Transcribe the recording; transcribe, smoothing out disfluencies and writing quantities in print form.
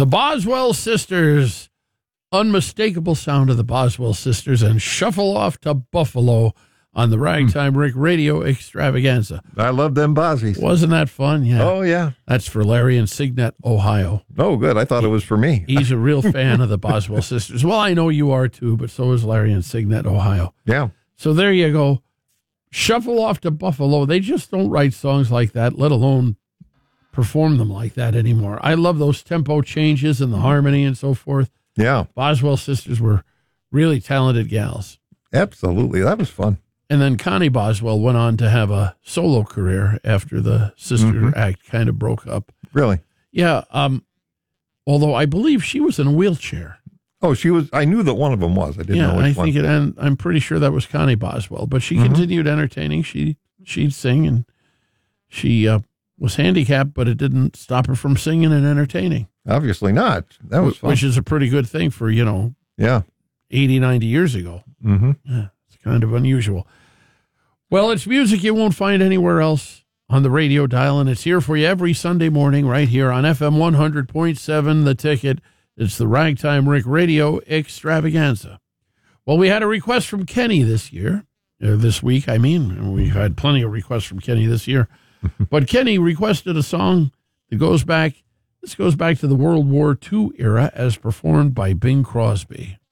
The Boswell Sisters. Unmistakable sound of the Boswell Sisters, and Shuffle Off to Buffalo on the Ragtime Rick Radio Extravaganza. I love them Bozzies. Wasn't that fun? Yeah. Oh, yeah. That's for Larry in Signet, Ohio. Oh, good. I thought it was for me. He's a real fan of the Boswell Sisters. Well, I know you are too, but so is Larry in Signet, Ohio. Yeah. So there you go. Shuffle Off to Buffalo. They just don't write songs like that, let alone perform them like that anymore. I love those tempo changes and the harmony and so forth. Yeah. Boswell Sisters were really talented gals. Absolutely. That was fun. And then Connie Boswell went on to have a solo career after the Sister Act kind of broke up. Really? Yeah. Although I believe she was in a wheelchair. Oh, she was. I knew that one of them was. I didn't know which one. And I'm pretty sure that was Connie Boswell. But she continued entertaining. She'd sing, and she was handicapped, but it didn't stop her from singing and entertaining. Obviously not. That was fun. Which is a pretty good thing for, 80, 90 years ago. Mm-hmm. Yeah, it's kind of unusual. Well, it's music you won't find anywhere else on the radio dial, and it's here for you every Sunday morning right here on FM 100.7, The Ticket. It's the Ragtime Rick Radio Extravaganza. Well, we had a request from Kenny this week. We've had plenty of requests from Kenny this year. But Kenny requested a song that goes back to the World War II era as performed by Bing Crosby.